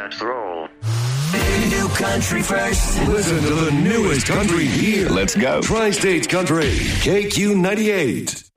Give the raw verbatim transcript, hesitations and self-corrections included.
Let's roll. New country first. Listen to the newest country here. Let's go. Tri-States Country, K Q ninety-eight.